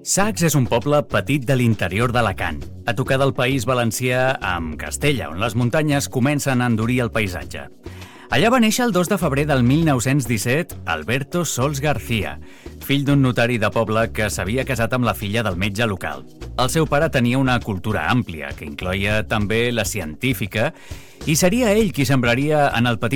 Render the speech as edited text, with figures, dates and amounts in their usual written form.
Sacs és un poble petit de l'interior d'Alacant, a tocar del País Valencià amb Castella, on les muntanyes comencen a endurir el paisatge. Allà va néixer el 2 de febrer del 1917 Alberto Sols García, fill d'un notari de poble que s'havia casat amb la filla del metge local. El seu pare tenia una cultura àmplia, que incloïa també la científica, i seria ell qui sembraria en el petit